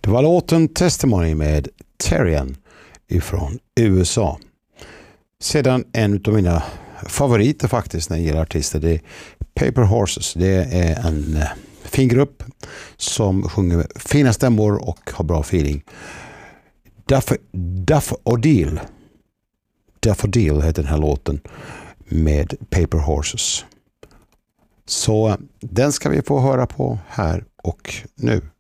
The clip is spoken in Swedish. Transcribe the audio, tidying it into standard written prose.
Det var låten Testimony med Terrian ifrån USA. Sedan en av mina favoriter faktiskt när det gäller artister, det är Paper Horses. Det är en fin grupp som sjunger med fina stämmor och har bra feeling. Daffodil heter den här låten med Paper Horses. Så den ska vi få höra på här och nu.